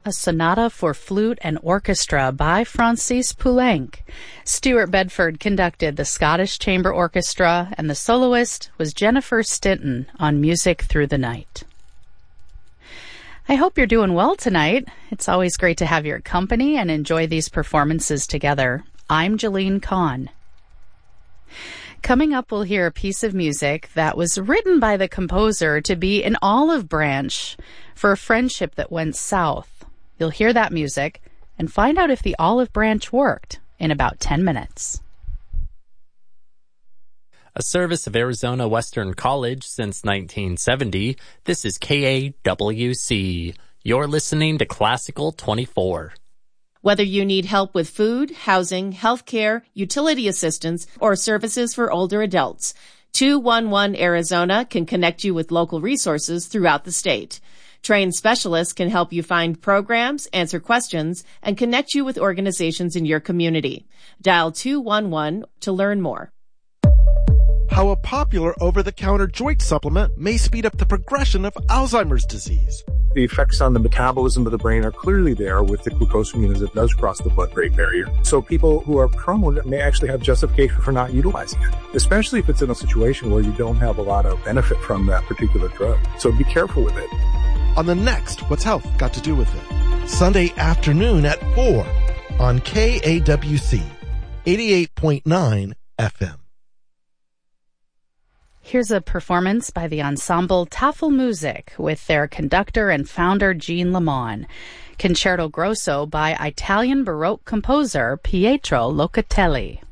a sonata for flute and orchestra by Francis Poulenc. Stuart Bedford conducted the Scottish Chamber Orchestra, and the soloist was Jennifer Stinton on Music Through the Night. I hope you're doing well tonight. It's always great to have your company and enjoy these performances together. I'm Jolene Kahn. Coming up, we'll hear a piece of music that was written by the composer to be an olive branch for a friendship that went south. You'll hear that music and find out if the olive branch worked in about 10 minutes. A service of Arizona Western College since 1970, this is KAWC. You're listening to Classical 24. Whether you need help with food, housing, healthcare, utility assistance, or services for older adults, 211 Arizona can connect you with local resources throughout the state. Trained specialists can help you find programs, answer questions, and connect you with organizations in your community. Dial 211 to learn more. How a popular over-the-counter joint supplement may speed up the progression of Alzheimer's disease. The effects on the metabolism of the brain are clearly there with the glucosamine as it does cross the blood-brain barrier. So people who are prone may actually have justification for not utilizing it, especially if it's in a situation where you don't have a lot of benefit from that particular drug. So be careful with it. On the next What's Health Got to Do with It? Sunday afternoon at 4 on KAWC 88.9 FM. Here's a performance by the ensemble Tafelmusik with their conductor and founder Jean Lamont. Concerto Grosso by Italian Baroque composer Pietro Locatelli.